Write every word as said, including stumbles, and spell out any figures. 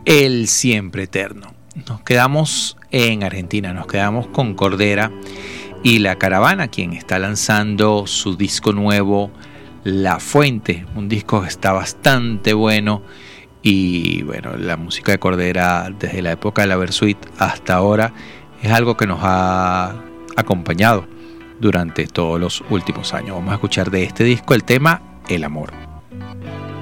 El Siempre Eterno. Nos quedamos en Argentina, nos quedamos con Cordera y La Caravana, quien está lanzando su disco nuevo, La Fuente, un disco que está bastante bueno. Y bueno, la música de Cordera desde la época de la Versuit hasta ahora es algo que nos ha acompañado durante todos los últimos años. Vamos a escuchar de este disco el tema El Amor.